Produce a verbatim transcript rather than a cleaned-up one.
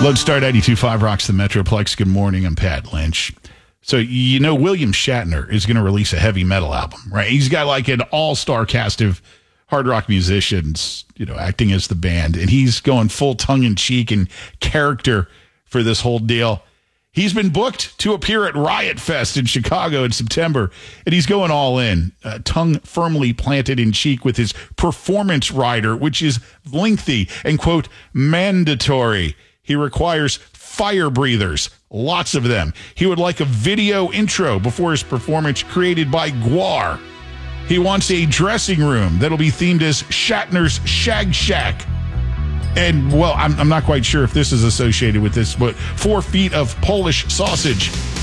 Lodestar ninety-two point five rocks the Metroplex. Good morning. I'm Pat Lynch. So, you know, William Shatner is going to release a heavy metal album, right? He's got like an all-star cast of hard rock musicians, you know, acting as the band. And he's going full tongue-in-cheek and character for this whole deal. He's been booked to appear at Riot Fest in Chicago in September, and he's going all in, uh, tongue firmly planted in cheek with his performance rider, which is lengthy and, quote, mandatory. He requires fire breathers, lots of them. He would like a video intro before his performance created by Gwar. He wants a dressing room that'll be themed as Shatner's Shag Shack. And, well, I'm, I'm not quite sure if this is associated with this, but four feet of Polish sausage